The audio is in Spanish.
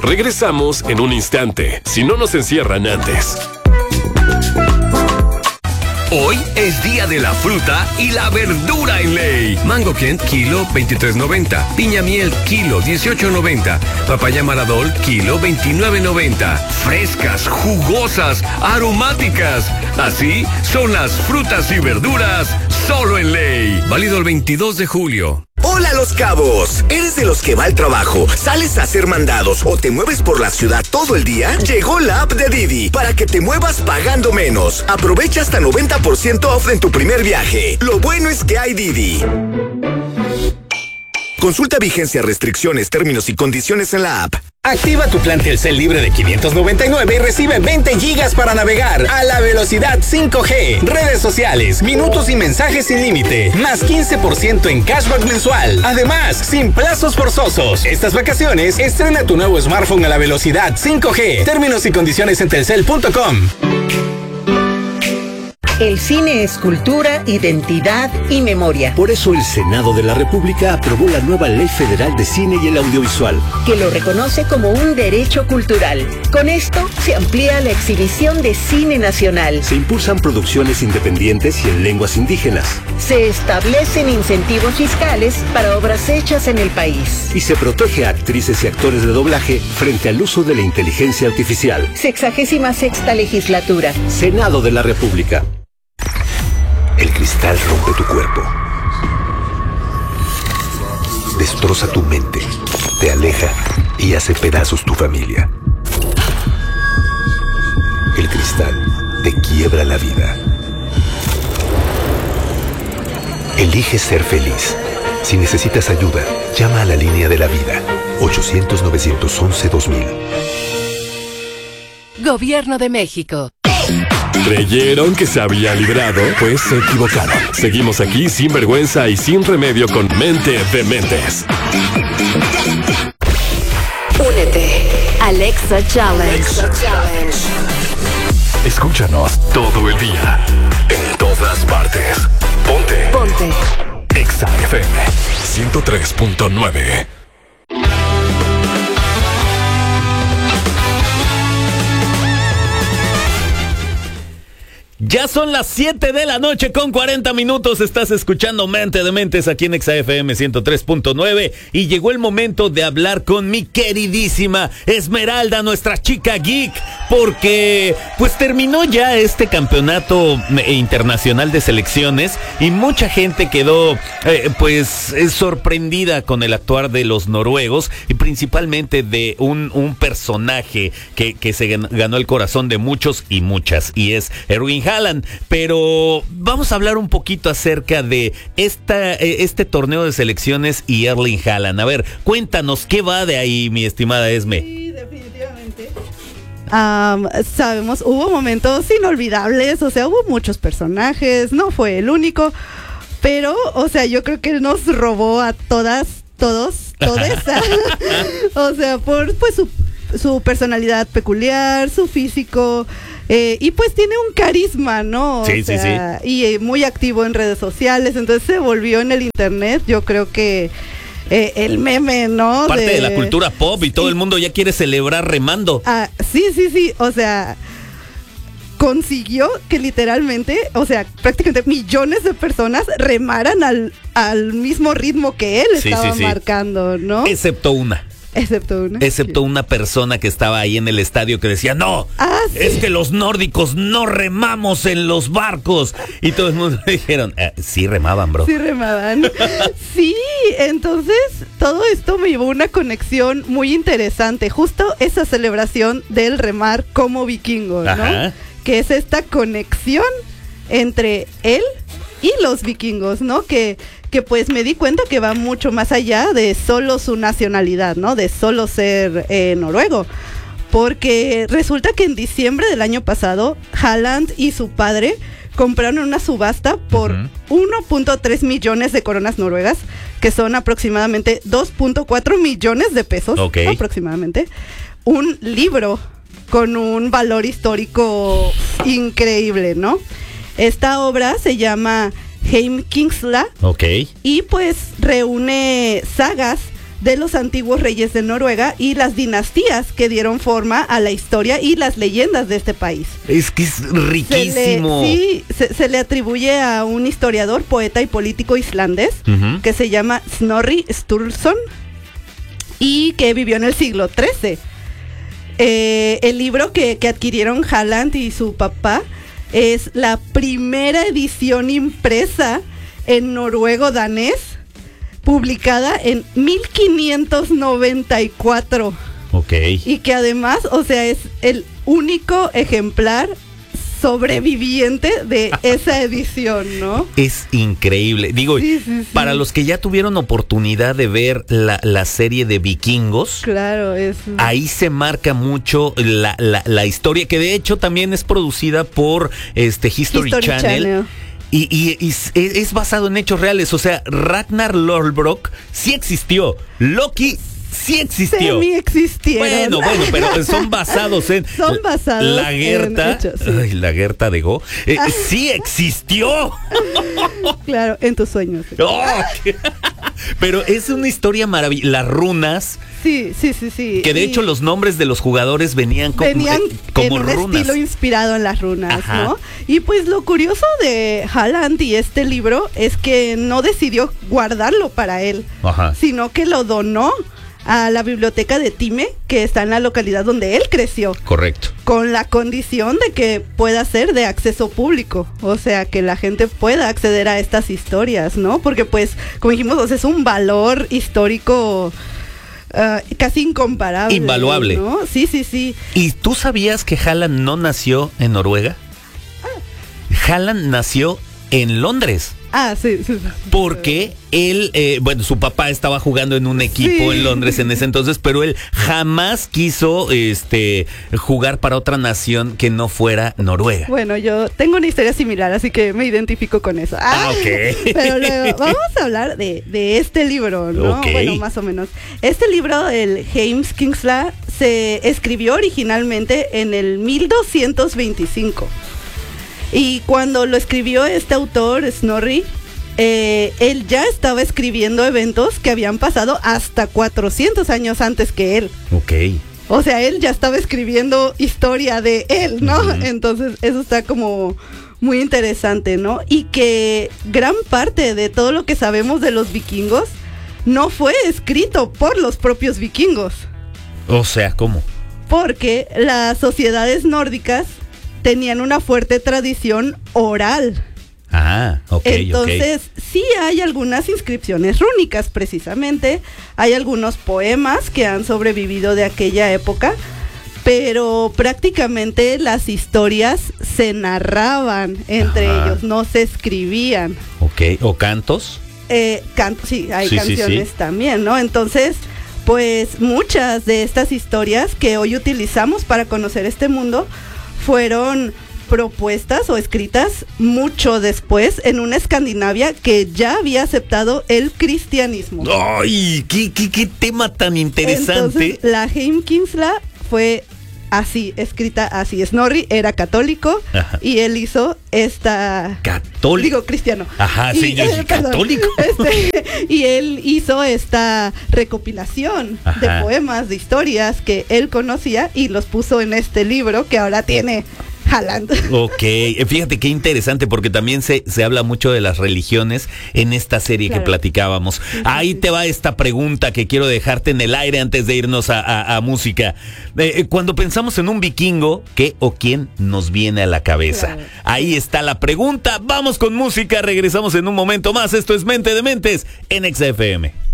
Regresamos en un instante, si no nos encierran antes. Hoy es día de la fruta y la verdura en Ley. Mango Kent, kilo 23.90. Piña miel, kilo 18.90. Papaya Maradol, kilo 29.90. Frescas, jugosas, aromáticas. Así son las frutas y verduras solo en Ley. Válido el 22 de julio. Hola Los Cabos, ¿eres de los que va al trabajo, sales a hacer mandados o te mueves por la ciudad todo el día? Llegó la app de Didi para que te muevas pagando menos. Aprovecha hasta 90% off en tu primer viaje. Lo bueno es que hay Didi. Consulta vigencia, restricciones, términos y condiciones en la app. Activa tu plan Telcel libre de 599 y recibe 20 gigas para navegar a la velocidad 5G, redes sociales, minutos y mensajes sin límite, más 15% en cashback mensual. Además, sin plazos forzosos. Estas vacaciones, estrena tu nuevo smartphone a la velocidad 5G. Términos y condiciones en telcel.com. El cine es cultura, identidad y memoria. Por eso el Senado de la República aprobó la nueva Ley Federal de Cine y el Audiovisual, que lo reconoce como un derecho cultural. Con esto se amplía la exhibición de cine nacional. Se impulsan producciones independientes y en lenguas indígenas. Se establecen incentivos fiscales para obras hechas en el país. Y se protege a actrices y actores de doblaje frente al uso de la inteligencia artificial. 66ª legislatura. Senado de la República. El cristal rompe tu cuerpo, destroza tu mente, te aleja y hace pedazos tu familia. El cristal te quiebra la vida. Elige ser feliz. Si necesitas ayuda, llama a la línea de la vida, 800-911-2000. Gobierno de México. ¿Creyeron que se había librado? Pues se equivocaron. Seguimos aquí sin vergüenza y sin remedio con Mente de Mentes. Únete. Alexa Challenge. Escúchanos todo el día, en todas partes. Ponte. Exa FM 103.9. Ya son las 7 de la noche con 40 minutos. Estás escuchando Mente de Mentes aquí en Exa FM 103.9 y llegó el momento de hablar con mi queridísima Esmeralda, nuestra chica geek, porque pues terminó ya este campeonato internacional de selecciones y mucha gente quedó sorprendida con el actuar de los noruegos y principalmente de un personaje que se ganó el corazón de muchos y muchas, y es Erling Haaland. Pero vamos a hablar un poquito acerca de este torneo de selecciones y Erling Haaland. A ver, cuéntanos, ¿qué va de ahí, mi estimada Esme? Sí, definitivamente. Sabemos, hubo momentos inolvidables, o sea, hubo muchos personajes, no fue el único, pero, o sea, yo creo que él nos robó a todos, o sea, por pues su personalidad peculiar, su físico. Y pues tiene un carisma, ¿no? Sí. Y muy activo en redes sociales, entonces se volvió en el internet, yo creo que el meme, ¿no? Parte de la cultura pop y todo el mundo ya quiere celebrar remando. Sí, o sea, consiguió que literalmente, o sea, prácticamente millones de personas remaran al mismo ritmo que él estaba marcando, ¿no? Excepto una persona que estaba ahí en el estadio que decía, no, es que los nórdicos no remamos en los barcos. Y todo el mundo le dijeron, sí remaban, bro. Sí remaban. Sí, entonces todo esto me llevó a una conexión muy interesante. Justo esa celebración del remar como vikingo, ¿no? Ajá. Que es esta conexión entre él y los vikingos, ¿no? Que pues me di cuenta que va mucho más allá de solo su nacionalidad, ¿no? De solo ser noruego. Porque resulta que en diciembre del año pasado, Haaland y su padre compraron una subasta por 1.3 millones de coronas noruegas, que son aproximadamente 2.4 millones de pesos, aproximadamente, un libro con un valor histórico increíble, ¿no? Esta obra se llama Heimskringla. Ok. Y pues reúne sagas de los antiguos reyes de Noruega y las dinastías que dieron forma a la historia y las leyendas de este país. Es que es riquísimo. Se le atribuye a un historiador, poeta y político islandés que se llama Snorri Sturluson y que vivió en el siglo XIII. El libro que adquirieron Halland y su papá es la primera edición impresa en noruego danés, publicada en 1594. Ok. Y que además, o sea, es el único ejemplar sobreviviente de esa edición, ¿no? Es increíble. Digo, para los que ya tuvieron oportunidad de ver la serie de Vikingos, claro, ahí se marca mucho la historia, que de hecho también es producida por History Channel. Y es basado en hechos reales. O sea, Ragnar Lothbrok sí existió. Loki sí existió. Semi-existieron. Bueno, pero son basados en... La Gerta. Ay, la Gerta de Go. Sí existió. Claro, en tus sueños. Oh, pero es una historia maravillosa. Las runas. Sí. Que de hecho los nombres de los jugadores venían como en un runas. estilo inspirado en las runas, Ajá. ¿no? Y pues lo curioso de Halland y este libro es que no decidió guardarlo para él, Ajá. sino que lo donó a la biblioteca de Time, que está en la localidad donde él creció. Correcto. Con la condición de que pueda ser de acceso público, o sea, que la gente pueda acceder a estas historias, ¿no? Porque pues, como dijimos, o sea, es un valor histórico casi incomparable. Invaluable. ¿no? Sí. ¿Y tú sabías que Halland no nació en Noruega? Halland nació en Londres. Sí. Porque él, su papá estaba jugando en un equipo en Londres en ese entonces, pero él jamás quiso jugar para otra nación que no fuera Noruega. Bueno, yo tengo una historia similar, así que me identifico con eso. Ok. Pero luego vamos a hablar de este libro, ¿no? Okay. Bueno, más o menos. Este libro, el Heimskringla, se escribió originalmente en el 1225. Y cuando lo escribió este autor, Snorri, él ya estaba escribiendo eventos que habían pasado hasta 400 años antes que él. Ok. O sea, él ya estaba escribiendo historia de él, ¿no? Entonces, eso está como muy interesante, ¿no? Y que gran parte de todo lo que sabemos de los vikingos no fue escrito por los propios vikingos. O sea, ¿cómo? Porque las sociedades nórdicas tenían una fuerte tradición oral. Entonces, sí hay algunas inscripciones rúnicas, precisamente. Hay algunos poemas que han sobrevivido de aquella época, pero prácticamente las historias se narraban entre ellos, no se escribían. Ok, ¿o cantos? Sí, hay canciones también, ¿no? Entonces, pues muchas de estas historias que hoy utilizamos para conocer este mundo fueron propuestas o escritas mucho después en una Escandinavia que ya había aceptado el cristianismo. ¡Ay! ¡Qué tema tan interesante! Entonces, la Heimskringla fue así, escrita así. Snorri era católico. Ajá. Y él hizo esta... ¿Católico? Digo, cristiano. Ajá, sí, yo soy católico. Y él hizo esta recopilación de poemas, de historias que él conocía y los puso en este libro que ahora tiene Halland. Ok, fíjate qué interesante porque también se habla mucho de las religiones en esta serie que platicábamos. Ahí te va esta pregunta que quiero dejarte en el aire antes de irnos a música. Cuando pensamos en un vikingo, ¿qué o quién nos viene a la cabeza? Ahí está la pregunta. Vamos con música, regresamos en un momento más. Esto es Mente de Mentes en XFM.